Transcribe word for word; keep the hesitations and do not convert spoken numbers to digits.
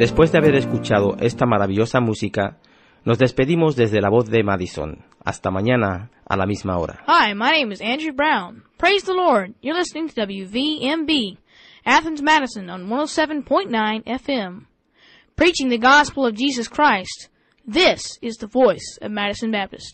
Después de haber escuchado esta maravillosa música, nos despedimos desde la voz de Madison. Hasta mañana a la misma hora. Hi, my name is Andrew Brown. Praise the Lord. You're listening to W V M B, Athens, Madison on one oh seven point nine F M. Preaching the gospel of Jesus Christ. This is the voice of Madison Baptist.